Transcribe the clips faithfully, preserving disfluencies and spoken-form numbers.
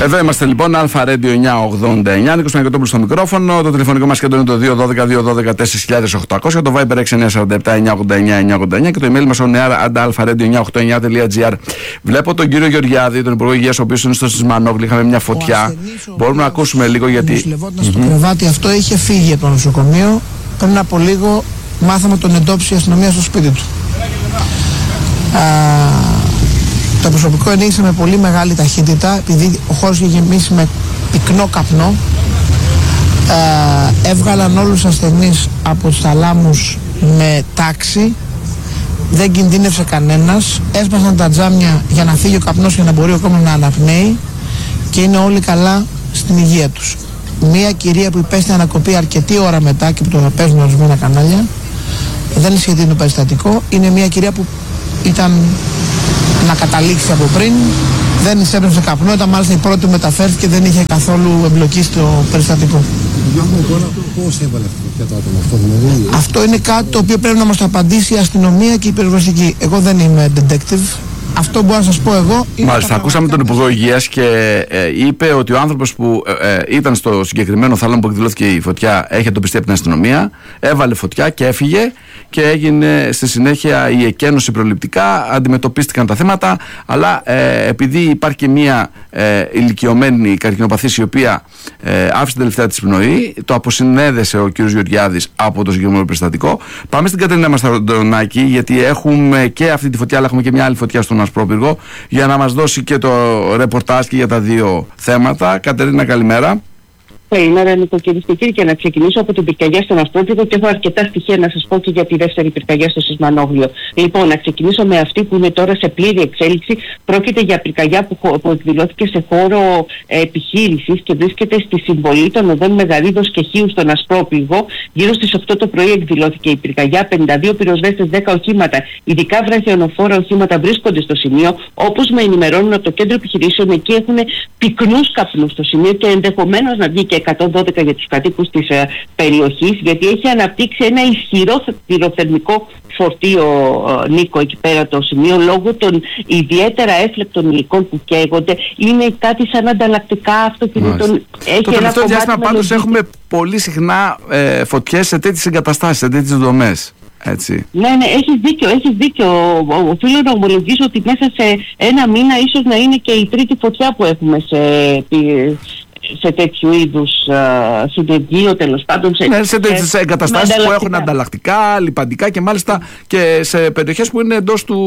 Εδώ είμαστε λοιπόν, Αλφα Radio εννιακόσια ογδόντα εννιά, Νίκος Παναγιωτόπουλος στο μικρόφωνο. Το τηλεφωνικό μας κέντρο είναι το δύο ένα δύο δύο ένα δύο τέσσερα οκτώ μηδέν μηδέν, το Viber έξι εννιά τέσσερα επτά εννιακόσια ογδόντα εννιά εννιακόσια ογδόντα εννιά και το email μας on air at alpha radio εννιακόσια ογδόντα εννιά τελεία τζι άρ. Βλέπω τον κύριο Γεωργιάδη, τον Υπουργό Υγείας, ο οποίος είναι στο Σισμανόγλη. Είχαμε μια φωτιά. Μπορούμε να ακούσουμε λίγο γιατί. Νοσηλευόταν στο κρεβάτι αυτό, είχε φύγει από το νοσοκομείο. Πριν από λίγο μάθαμε τον εντόπισε η αστυνομία στο σπίτι του. Α, το προσωπικό ενήγησε με πολύ μεγάλη ταχύτητα, επειδή ο χώρος είχε γεμίσει με πυκνό καπνό. Ε, έβγαλαν όλους τους ασθενείς από τους θαλάμους με τάξη. Δεν κινδύνευσε κανένας. Έσπασαν τα τζάμια για να φύγει ο καπνός και να μπορεί ο κόμμα να αναπνέει. Και είναι όλοι καλά στην υγεία τους. Μία κυρία που υπέστη ανακοπή αρκετή ώρα μετά και που το παίζουν ορισμένα κανάλια, δεν ισχύει το περιστατικό. Είναι μια κυρία που ήταν να καταλήξει από πριν, δεν εισέπνευσε καπνό, ήταν μάλιστα η πρώτη που μεταφέρθηκε, δεν είχε καθόλου εμπλοκή στο περιστατικό. Πώς έβαλε αυτό το άτομο αυτό, δηλαδή? Αυτό είναι κάτι το οποίο πρέπει να μας το απαντήσει η αστυνομία και η πυροσβεστική. Εγώ δεν είμαι detective. Αυτό μπορώ να σας πω εγώ. Μάλιστα, ακούσαμε τον Υπουργό Υγείας και ε, είπε ότι ο άνθρωπος που ε, ε, ήταν στο συγκεκριμένο θάλαμο που εκδηλώθηκε η φωτιά έχει εντοπιστεί από την αστυνομία, έβαλε φωτιά και έφυγε και έγινε στη συνέχεια η εκένωση προληπτικά, αντιμετωπίστηκαν τα θέματα, αλλά ε, επειδή υπάρχει και μια ε, ηλικιωμένη καρκινοπαθής η οποία ε, άφησε την τελευταία της πνοή, το αποσυνέδεσε ο κ. Γεωργιάδης από το συγκεκριμένο περιστατικό. Πάμε στην Κατερίνα Μαστροντονάκη, γιατί έχουμε και αυτή τη φωτιά, αλλά έχουμε και μια άλλη φωτιά στον Ασπρόπυργο, για να μας δώσει και το ρεπορτάζ και για τα δύο θέματα. Κατερίνα, καλημέρα. Καλημέρα, νοικοκυρίες και κύριοι, και να ξεκινήσω από την πυρκαγιά στον Ασπρόπυργο και έχω αρκετά στοιχεία να σας πω και για τη δεύτερη πυρκαγιά στο Σισμανόγλιο. Λοιπόν, να ξεκινήσω με αυτή που είναι τώρα σε πλήρη εξέλιξη. Πρόκειται για πυρκαγιά που, που εκδηλώθηκε σε χώρο ε, επιχείρησης και βρίσκεται στη συμβολή των οδών Μεγαρίδος και Χίου στον Ασπρόπυργο. Γύρω στις οκτώ το πρωί εκδηλώθηκε η πυρκαγιά. πενήντα δύο πυροσβέστες, δέκα οχήματα, ειδικά βραχιονοφόρα οχήματα βρίσκονται στο σημείο. Όπως με ενημερώνουν από το κέντρο επιχειρήσεων, εκεί έχουν πυκνούς καπνούς στο σημείο και ενδεχομένως να βγει και εκατόν δώδεκα για τους κατοίκους της ε, περιοχής, γιατί έχει αναπτύξει ένα ισχυρό πυροθερμικό φορτίο, ε, Νίκο, εκεί πέρα το σημείο, λόγω των ιδιαίτερα έφλεκτων υλικών που καίγονται. Είναι κάτι σαν ανταλλακτικά αυτοκινήτων. Το τελευταίο διάστημα πάντως έχουμε πολύ συχνά ε, φωτιές σε τέτοιες εγκαταστάσεις, σε τέτοιες δομές. Έτσι. Ναι, ναι, έχεις δίκιο, έχεις δίκιο. Οφείλω να ομολογήσω ότι μέσα σε ένα μήνα ίσως να είναι και η τρίτη φωτιά που έχουμε σε... σε τέτοιου είδους uh, συνεργείο, τέλος πάντων. Σε, ναι, σε τέτοιες εγκαταστάσεις που έχουν ανταλλακτικά, λιπαντικά και μάλιστα και σε περιοχές που είναι εντός του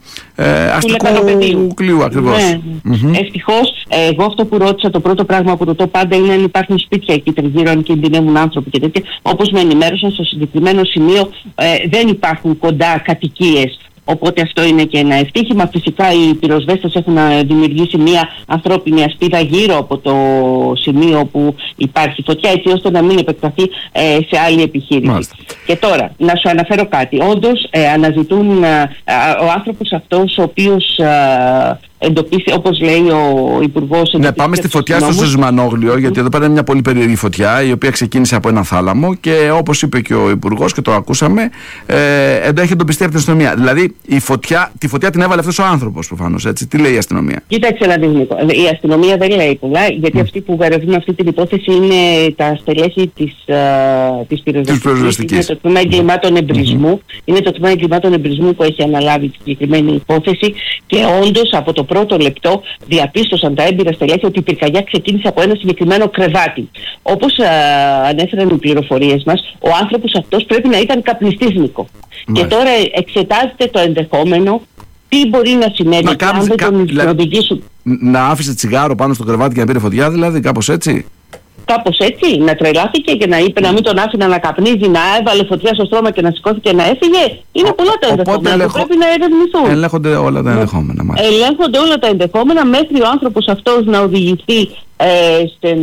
ε, αστικού κλειού ακριβώς. Ναι. Mm-hmm. Ευτυχώς, εγώ αυτό που ρώτησα, το πρώτο πράγμα που ρωτώ πάντα είναι αν υπάρχουν σπίτια εκεί τριγύρω, αν κινδυνεύουν άνθρωποι και τέτοια. Όπως με ενημέρωσαν, στο συγκεκριμένο σημείο ε, δεν υπάρχουν κοντά κατοικίες. Οπότε αυτό είναι και ένα ευτύχημα. Φυσικά οι πυροσβέστες έχουν δημιουργήσει μια ανθρώπινη ασπίδα γύρω από το σημείο που υπάρχει φωτιά, έτσι ώστε να μην επεκταθεί ε, σε άλλη επιχείρηση. Μάλιστα. Και τώρα, να σου αναφέρω κάτι. Όντως ε, αναζητούν ε, ο άνθρωπος αυτός ο οποίος ε, εντοπίσει, όπως λέει ο Υπουργός. Ναι, πάμε στη φωτιά στο Σισμανόγλιο, γιατί εδώ πέρα είναι μια πολύ περίεργη φωτιά, η οποία ξεκίνησε από έναν θάλαμο και όπως είπε και ο Υπουργός και το ακούσαμε, ε, έχει εντοπιστεί από την αστυνομία. Δηλαδή, η φωτιά, τη φωτιά την έβαλε αυτός ο άνθρωπος προφανώς, έτσι. Τι λέει η αστυνομία? Κοίταξε να δεις, Νίκο. Η αστυνομία δεν λέει πολλά, γιατί mm. αυτοί που ερευνούν αυτή την υπόθεση είναι τα στελέχη της, uh, της πυροσβεστικής. Είναι το τμήμα εγκλημάτων εμπρισμού. Mm-hmm. Είναι το τμήμα εγκλημάτων εμπρισμού που έχει αναλάβει τη συγκεκριμένη υπόθεση και όντως από το πρώτο λεπτό διαπίστωσαν τα έμπειρα στελέχη ότι η πυρκαγιά ξεκίνησε από ένα συγκεκριμένο κρεβάτι. Όπως α, ανέφεραν οι πληροφορίες μας, ο άνθρωπος αυτός πρέπει να ήταν καπνιστής, Νίκο. Και τώρα εξετάζεται το ενδεχόμενο τι μπορεί να συνέβη να αν δεν τον δηλαδή, οδηγήσουν. Να άφησε τσιγάρο πάνω στο κρεβάτι και να πήρε φωτιά, δηλαδή, κάπως έτσι. Κάπως έτσι, να τρελάθηκε και να είπε να μην τον άφηνα να καπνίζει, να έβαλε φωτιά στο στρώμα και να σηκώθηκε και να έφυγε. Είναι πολλά τα ενδεχόμενα ελεγχο... που πρέπει να ερευνηθούν. Ελέγχονται όλα τα ενδεχόμενα. Μάλιστα. Ελέγχονται όλα τα ενδεχόμενα μέχρι ο άνθρωπος αυτός να οδηγηθεί, ε, στην,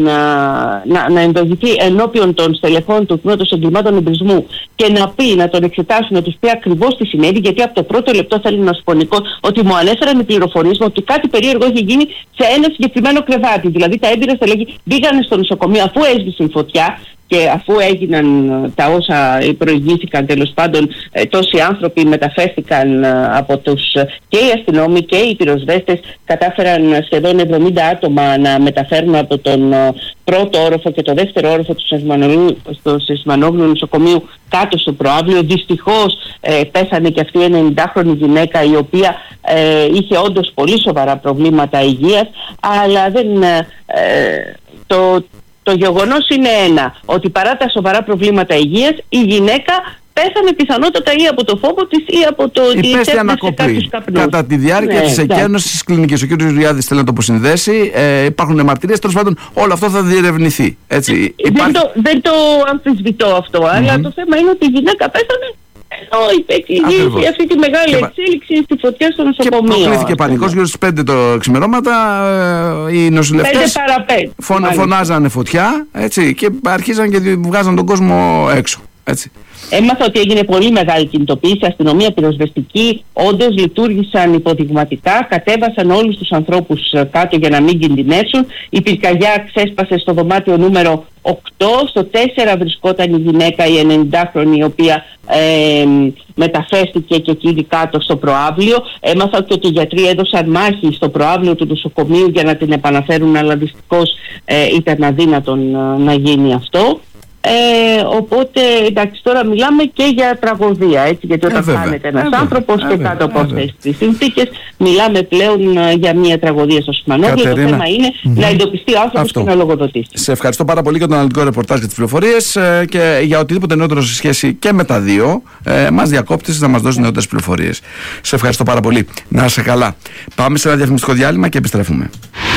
να, να ενδογηθεί ενώπιον των στελεχών του τμήματος εγκλημάτων εμπρισμού και να πει, να τον εξετάσουν, να τους πει ακριβώς τι συνέβη, γιατί από το πρώτο λεπτό θέλει να σου πω, Νικό, ότι μου ανέφεραν οι πληροφορίες μου ότι κάτι περίεργο έχει γίνει σε ένα συγκεκριμένο κρεβάτι. Δηλαδή τα έμπειρα στελέχη πήγανε στο νοσοκομείο αφού έσβησε η φωτιά, και αφού έγιναν τα όσα προηγήθηκαν, τέλος πάντων τόσοι άνθρωποι μεταφέρθηκαν από τους, και οι αστυνόμοι και οι πυροσβέστες κατάφεραν σχεδόν εβδομήντα άτομα να μεταφέρουν από τον πρώτο όροφο και το δεύτερο όροφο του Σεσμανόγλου νοσοκομείου κάτω στο προαύλιο. Δυστυχώς ε, πέθανε και αυτή η ενενηντάχρονη γυναίκα, η οποία ε, είχε όντως πολύ σοβαρά προβλήματα υγείας, αλλά δεν, ε, το, το γεγονός είναι ένα, ότι παρά τα σοβαρά προβλήματα υγείας, η γυναίκα πέθανε πιθανότατα ή από το φόβο της ή από το ότι υπέστη ανακοπή κατά τη διάρκεια, ναι, της εκένωσης της κλινικής. Ο κ. Ριάδης θέλει να το αποσυνδέσει. Ε, υπάρχουν μαρτυρίες. Τέλος πάντων, όλο αυτό θα διερευνηθεί. Έτσι, υπάρχει... δεν, το, δεν το αμφισβητώ αυτό, mm-hmm. αλλά το θέμα είναι ότι η γυναίκα πέθανε ενώ υπέκλειγε αυτή τη μεγάλη και εξέλιξη στη φωτιά στο νοσοκομείο. Και προκλήθηκε πανικός γύρω στις πέντε το ξημερώματα. Οι νοσηλευτές φων, φωνάζανε φωτιά, έτσι, και αρχίζαν και βγάζαν τον κόσμο έξω. Έτσι. Έμαθα ότι έγινε πολύ μεγάλη κινητοποίηση, αστυνομία, πυροσβεστική, όντως λειτουργήσαν υποδειγματικά, κατέβασαν όλους τους ανθρώπους κάτω για να μην κινδυνεύσουν. Η πυρκαγιά ξέσπασε στο δωμάτιο νούμερο οκτώ, στο τέσσερα βρισκόταν η γυναίκα, η ενενηντάχρονη, η οποία ε, μεταφέρθηκε και εκείνη κάτω στο προαύλιο. Έμαθα ότι οι γιατροί έδωσαν μάχη στο προαύλιο του νοσοκομείου για να την επαναφέρουν, αλλά δυστυχώς ε, ήταν αδύνατον ε, να γίνει αυτό. Ε, οπότε εντάξει, τώρα μιλάμε και για τραγωδία, έτσι, γιατί όταν ε, χάνεται ένας ε, άνθρωπος ε, και κάτω από αυτές τις συνθήκες, μιλάμε πλέον ε, για μια τραγωδία στο Σεσμανόγλιο. Το θέμα είναι mm-hmm. να εντοπιστεί ο άνθρωπος και να λογοδοτήσει. Σε ευχαριστώ πάρα πολύ για τον αναλυτικό ρεπορτάζ και τις πληροφορίες, ε, και για οτιδήποτε νεότερο σε σχέση και με τα δύο, ε, μας διακόπτεις να μας δώσει νεότερες πληροφορίες. Σε ευχαριστώ πάρα πολύ. Να είσαι καλά. Πάμε σε ένα διαφημιστικό διάλειμμα και επιστρέφουμε.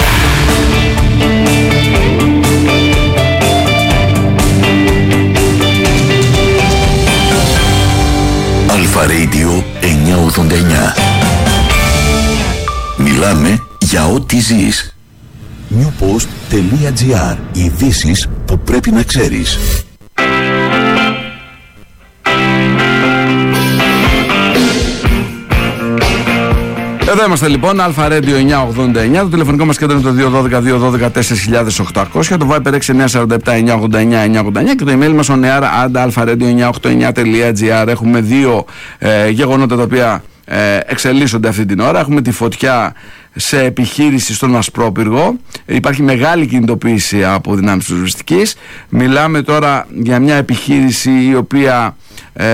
Αλφα Radio εννιακόσια ογδόντα εννιά. Μιλάμε για ό,τι ζεις. newpost.gr. Ειδήσεις που πρέπει να ξέρεις. Εδώ είμαστε λοιπόν, Αλφα Radio εννιακόσια ογδόντα εννιά. Το τηλεφωνικό μας κέντρο είναι το δύο ένα δύο δύο ένα δύο τέσσερα οκτώ μηδέν μηδέν. Το Viber έξι εννιά τέσσερα επτά εννιακόσια ογδόντα εννιά εννιακόσια ογδόντα εννιά και το email μας on air at alfaradio εννιακόσια ογδόντα εννιά τελεία gr. Έχουμε δύο ε, γεγονότα τα οποία ε, εξελίσσονται αυτή την ώρα. Έχουμε τη φωτιά σε επιχείρηση στον Ασπρόπυργο. Υπάρχει μεγάλη κινητοποίηση από δυνάμεις της πυροσβεστικής. Μιλάμε τώρα για μια επιχείρηση η οποία ε,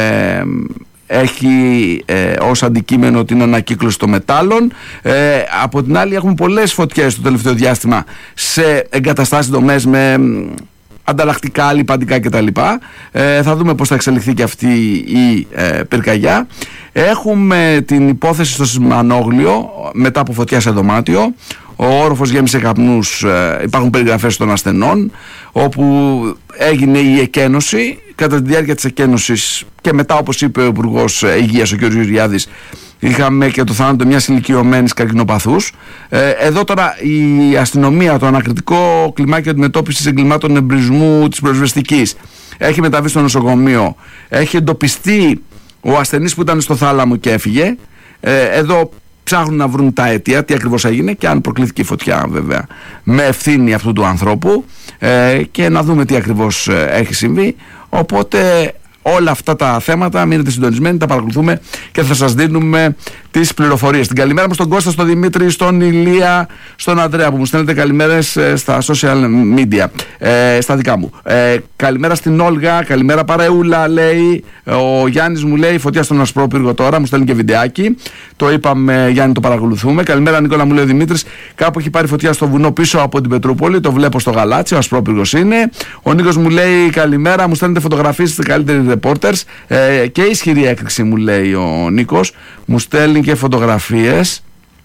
έχει ε, ως αντικείμενο την ανακύκλωση των μετάλλων. Ε, από την άλλη έχουμε πολλές φωτιές το τελευταίο διάστημα σε εγκαταστάσεις, δομές με ανταλλακτικά, λιπαντικά κτλ. Ε, θα δούμε πώς θα εξελιχθεί και αυτή η ε, πυρκαγιά. Έχουμε την υπόθεση στο Σεσμανόγλιο μετά από φωτιά σε δωμάτιο. Ο όροφος γέμισε καπνούς, ε, υπάρχουν περιγραφές των ασθενών, όπου έγινε η εκένωση. Κατά τη διάρκεια της εκένωσης και μετά, όπως είπε ο Υπουργός Υγείας, ο κ. Ριάδης, είχαμε και το θάνατο μιας ηλικιωμένης καρκινοπαθούς. Ε, εδώ τώρα η αστυνομία, το ανακριτικό κλιμάκιο αντιμετώπισης εγκλημάτων εμπρισμού της πυροσβεστικής, έχει μεταβεί στο νοσοκομείο. Έχει εντοπιστεί ο ασθενής που ήταν στο θάλαμο και έφυγε. Ε, εδώ ψάχνουν να βρουν τα αίτια, τι ακριβώς έγινε και αν προκλήθηκε η φωτιά, βέβαια, με ευθύνη αυτού του ανθρώπου, ε, και να δούμε τι ακριβώς έχει συμβεί. Οπότε όλα αυτά τα θέματα μείνετε συντονισμένοι, τα παρακολουθούμε και θα σας δίνουμε τις πληροφορίες. Την καλημέρα μου στον Κώστα, στον Δημήτρη, στον Ηλία, στον Ανδρέα που μου στέλνετε καλημέρες ε, στα social media, ε, στα δικά μου. Ε, καλημέρα στην Όλγα, καλημέρα Παρεούλα, λέει. Ο Γιάννης μου λέει φωτιά στον Ασπρόπυργο τώρα, μου στέλνει και βιντεάκι. Το είπαμε, Γιάννη, το παρακολουθούμε. Καλημέρα Νικόλα, μου λέει ο Δημήτρης. Κάπου έχει πάρει φωτιά στο βουνό πίσω από την Πετρούπολη, το βλέπω στο γαλάτσι, ο Ασπρόπυργος είναι. Ο Νίκος μου λέει καλημέρα, μου στέλνετε φωτογραφίες, είστε καλύτεροι reporters. Ε, και ισχυρή έκρηξη, μου λέει ο Νίκος. Μου στέλνει και φωτογραφίες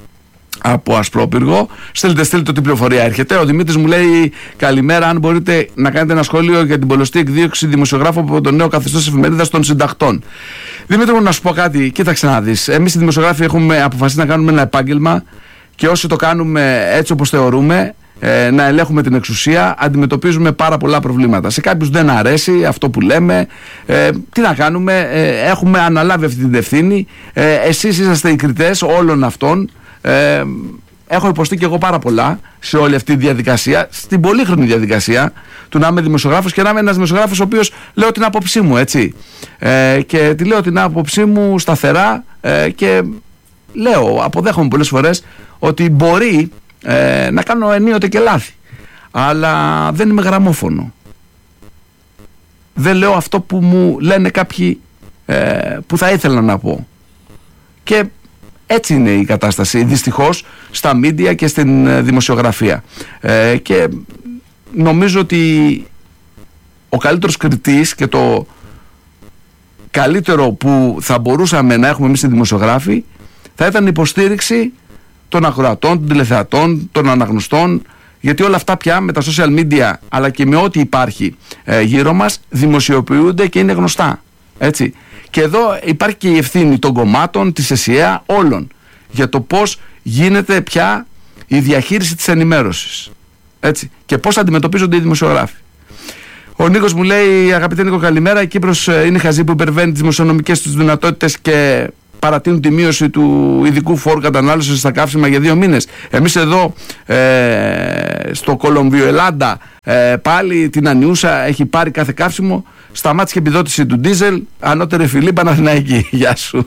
από Ασπρόπυργο. Στέλνετε, στέλνετε ότι η πληροφορία έρχεται. Ο Δημήτρης μου λέει καλημέρα. Αν μπορείτε να κάνετε ένα σχόλιο για την πολλωστή εκδίωξη δημοσιογράφου από το νέο καθεστώς εφημερίδας των συντακτών. Δημήτρη μου, να σου πω κάτι. Κοίταξε να δεις. Εμείς οι δημοσιογράφοι έχουμε αποφασίσει να κάνουμε ένα επάγγελμα και όσοι το κάνουμε έτσι όπως θεωρούμε, ε, να ελέγχουμε την εξουσία, αντιμετωπίζουμε πάρα πολλά προβλήματα. Σε κάποιους δεν αρέσει αυτό που λέμε. Ε, τι να κάνουμε, ε, έχουμε αναλάβει αυτή την ευθύνη. Ε, εσείς είσαστε οι κριτές όλων αυτών. Ε, έχω υποστεί και εγώ πάρα πολλά σε όλη αυτή τη διαδικασία, στην πολύχρονη διαδικασία του να είμαι δημοσιογράφος και να είμαι ένας δημοσιογράφος ο οποίος λέω την άποψή μου, έτσι. Ε, και τη λέω την άποψή μου σταθερά ε, και λέω, αποδέχομαι πολλές φορές ότι μπορεί ε, να κάνω ενίοτε και λάθη. Αλλά δεν είμαι γραμμόφωνο. Δεν λέω αυτό που μου λένε κάποιοι ε, που θα ήθελα να πω. Και έτσι είναι η κατάσταση δυστυχώς στα μίντια και στην ε, δημοσιογραφία. Ε, και νομίζω ότι ο καλύτερος κριτής και το καλύτερο που θα μπορούσαμε να έχουμε εμείς οι δημοσιογράφοι θα ήταν η υποστήριξη των ακροατών, των τηλεθεατών, των αναγνωστών, γιατί όλα αυτά πια με τα social media αλλά και με ό,τι υπάρχει ε, γύρω μας δημοσιοποιούνται και είναι γνωστά, έτσι. Και εδώ υπάρχει και η ευθύνη των κομμάτων, της ΕΣΥΑ, όλων για το πώς γίνεται πια η διαχείριση της ενημέρωσης, έτσι, και πώς αντιμετωπίζονται οι δημοσιογράφοι. Ο Νίκος μου λέει, αγαπητέ Νίκο, καλημέρα. Η Κύπρος είναι χαζή που υπερβαίνει τις δημοσιονομικές τους δυνατότητες και παρατείνουν τη μείωση του ειδικού φόρου κατανάλωσης στα καύσιμα για δύο μήνες. Εμείς εδώ ε, στο Κολομβιοελάντα ε, πάλι την Ανιούσα έχει πάρει κάθε καύσιμο. Σταμάτησε και επιδότηση του ντίζελ. Ανώτερη φιλή Παναθηναϊκή. Γεια σου.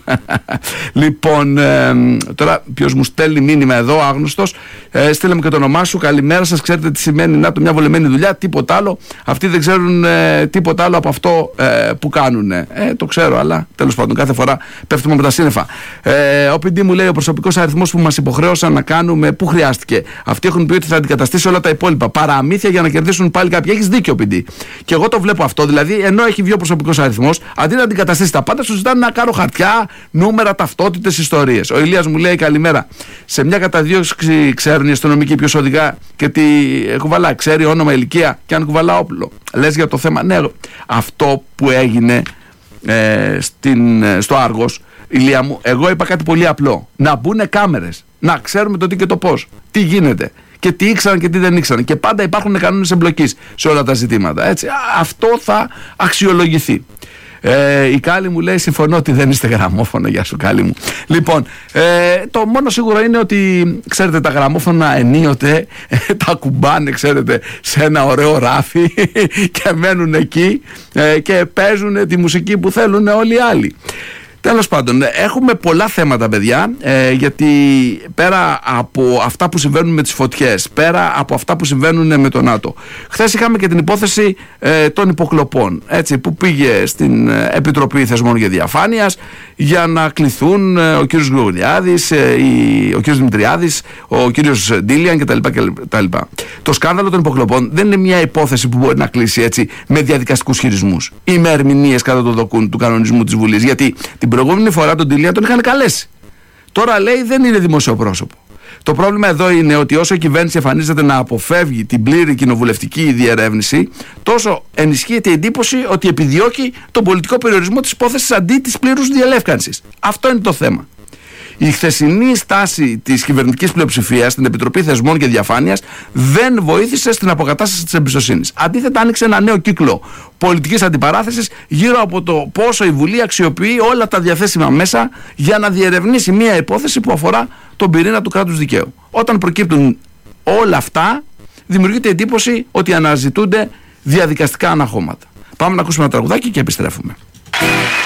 Λοιπόν, ε, τώρα ποιος μου στέλνει μήνυμα εδώ, άγνωστος. Ε, στείλε μου και το όνομά σου. Καλημέρα σας. Ξέρετε τι σημαίνει να το μια βολεμένη δουλειά. Τίποτα άλλο. Αυτοί δεν ξέρουν ε, τίποτα άλλο από αυτό ε, που κάνουν. Ε, το ξέρω, αλλά τέλος πάντων κάθε φορά πέφτουμε με τα σύννεφα. Ε, ο πι ντι μου λέει, ο προσωπικός αριθμός που μας υποχρέωσαν να κάνουμε, πού χρειάστηκε. Αυτοί έχουν πει ότι θα αντικαταστήσει όλα τα υπόλοιπα. Παραμύθια για να κερδίσουν πάλι κάποιοι. Έχεις δίκιο, πι ντι. Και εγώ το βλέπω αυτό. Δηλαδή, ενώ έχει βγει ο προσωπικός αριθμός, αντί να αντικαταστήσει τα πάντα, σου ζητάνε να κάνω χαρτιά, νούμερα, ταυτότητες, ιστορίες. Ο Ηλίας μου λέει, καλημέρα. Σε μια καταδίωξη ξέρουν οι αστυνομικοί ποιος οδηγά και τι κουβαλά. Ξέρει όνομα, ηλικία και αν κουβαλά όπλο. Λες για το θέμα. Ναι, αυτό που έγινε ε, στην, στο Άργος, Ηλία μου, εγώ είπα κάτι πολύ απλό. Να μπουν κάμερες. Να ξέρουμε το τι και το πώς. Τι γίνεται. Και τι ήξεραν και τι δεν ήξεραν. Και πάντα υπάρχουν κανόνες εμπλοκής σε όλα τα ζητήματα. Έτσι. Αυτό θα αξιολογηθεί. Ε, η Κάλλη μου λέει, συμφωνώ ότι δεν είστε γραμμόφωνο. Γεια σου, Κάλλη μου. Λοιπόν, ε, το μόνο σίγουρο είναι ότι, ξέρετε, τα γραμμόφωνα ενίοτε ε, τα κουμπάνε, ξέρετε, σε ένα ωραίο ράφι και μένουν εκεί ε, και παίζουν τη μουσική που θέλουν όλοι οι άλλοι. Τέλος πάντων, έχουμε πολλά θέματα, παιδιά, ε, γιατί πέρα από αυτά που συμβαίνουν με τις φωτιές, πέρα από αυτά που συμβαίνουν με το ΝΑΤΟ, χθες είχαμε και την υπόθεση ε, των υποκλοπών, έτσι, που πήγε στην Επιτροπή Θεσμών και Διαφάνειας για να κληθούν ε, ο κύριος Γρηγοριάδης, ε, η, ο κύριος Δημητριάδης, ο κύριος Ντίλιαν κτλ. κτλ. Το σκάνδαλο των υποκλοπών δεν είναι μια υπόθεση που μπορεί να κλείσει έτσι με διαδικαστικούς χειρισμούς ή με ερμηνείες κατά το δοκούν του κανονισμού της Βουλής, γιατί την προηγούμενη φορά τον Τιλία τον είχαν καλέσει. Τώρα λέει δεν είναι δημοσιοπρόσωπο. Το πρόβλημα εδώ είναι ότι όσο η κυβέρνηση εμφανίζεται να αποφεύγει την πλήρη κοινοβουλευτική διερεύνηση, τόσο ενισχύεται η εντύπωση ότι επιδιώκει τον πολιτικό περιορισμό της υπόθεσης αντί της πλήρους διελεύκανσης. Αυτό είναι το θέμα. Η χθεσινή στάση της κυβερνητικής πλειοψηφίας στην Επιτροπή Θεσμών και Διαφάνειας δεν βοήθησε στην αποκατάσταση της εμπιστοσύνης. Αντίθετα, άνοιξε ένα νέο κύκλο πολιτικής αντιπαράθεσης γύρω από το πόσο η Βουλή αξιοποιεί όλα τα διαθέσιμα μέσα για να διερευνήσει μια υπόθεση που αφορά τον πυρήνα του κράτους δικαίου. Όταν προκύπτουν όλα αυτά, δημιουργείται εντύπωση ότι αναζητούνται διαδικαστικά αναχώματα. Πάμε να ακούσουμε ένα τραγουδάκι και επιστρέφουμε.